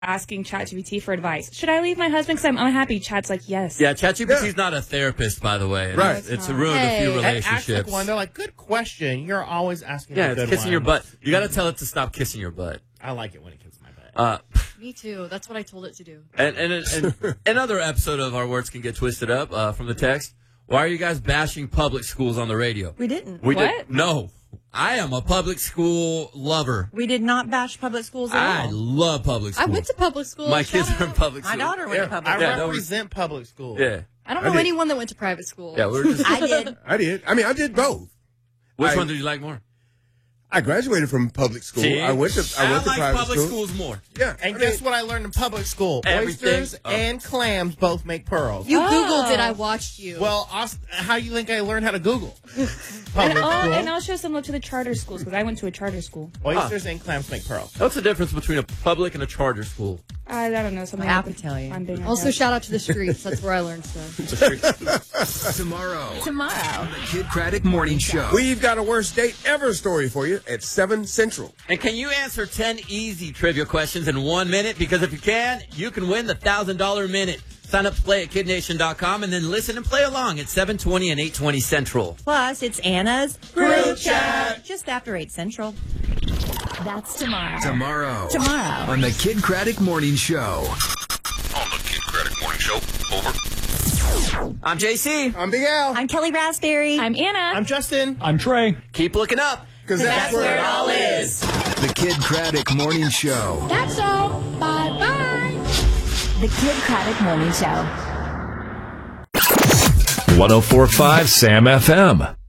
asking ChatGPT for advice. Should I leave my husband because I'm unhappy? Chat's like, yes. Yeah, ChatGPT's not a therapist, by the way. Right. It's ruined a few relationships. Ask one. They're like, good question. You're always asking a good it's kissing one. your butt. You got to tell it to stop kissing your butt. I like it when it kisses my butt. Me too. That's what I told it to do. And another episode of Our Words Can Get Twisted Up from the text. Why are you guys bashing public schools on the radio? We didn't. No. I am a public school lover. We did not bash public schools at I all. love public schools. I went to public school. My kids are in public school. My daughter went to public I school. represent public school. Yeah. I don't know anyone that went to private school. Yeah, we're just. I did. I did. I mean, I did both. Which one did you like more? I graduated from public school. See? I went to like private public school. schools more. Yeah. And guess what I learned in public school? Everything. Oysters and clams both make pearls. You Googled it. I watched you. Well, how do you think I learned how to Google? Public school. And I'll show some love to the charter schools because I went to a charter school. Oysters and clams make pearls. What's the difference between a public and a charter school? I don't know. Something I like can tell you. I'm being also, shout out to the streets. That's where I learned stuff. Tomorrow. Tomorrow. The Kid Craddock Morning Show. We've got a worst date ever story for you at 7 Central. And can you answer 10 easy trivia questions in 1 minute? Because if you can, you can win the $1,000 minute. Sign up to play at kidnation.com and then listen and play along at 7:20 and 8:20 Central. Plus, it's Anna's Group Chat. Just after 8 Central. That's tomorrow. Tomorrow. On the Kid Craddock Morning Show. On the Kid Craddock Morning Show. Over. I'm JC. I'm Big Al. I'm Kelly Raspberry. I'm Anna. I'm Justin. I'm Trey. Keep looking up. Because that's where it all is. The Kid Craddock Morning Show. That's all. Bye-bye. The Kid Craddock Morning Show. 104.5 Sam FM.